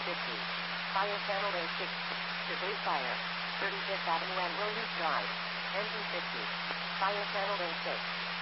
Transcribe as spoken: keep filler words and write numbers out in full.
fifty. Fire channel lane six. Debris fire. thirty-fifth Avenue and Williams Drive. Engine fifty. Fire channel lane six.